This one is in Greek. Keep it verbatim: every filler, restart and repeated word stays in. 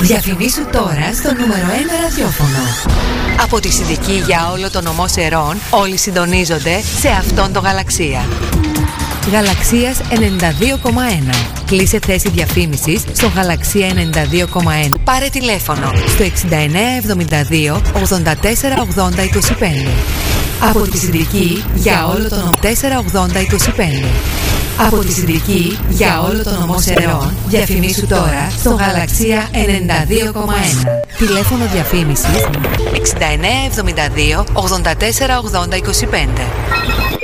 Διαφημίσου τώρα στο νούμερο ένα ραδιόφωνο. Από τη Συνδική για όλο το νομό Σερών, όλοι συντονίζονται σε αυτόν το Γαλαξία. Γαλαξίας ενενήντα δύο κόμμα ένα. Κλείσε θέση διαφήμισης στο Γαλαξία ενενήντα δύο κόμμα ένα. Πάρε τηλέφωνο στο εξήντα εννέα εβδομήντα δύο ογδόντα τέσσερα ογδόντα είκοσι πέντε. Από τη Συνδική για όλο το νομό τέσσερα ογδόντα είκοσι πέντε. Από τη Συνδική για όλο το νομό Σερών, διαφημίσου τώρα στο Γαλαξία ενενήντα δύο κόμμα ένα. Τηλέφωνο διαφήμισης εξήντα εννέα εβδομήντα δύο ογδόντα τέσσερα ογδόντα είκοσι πέντε.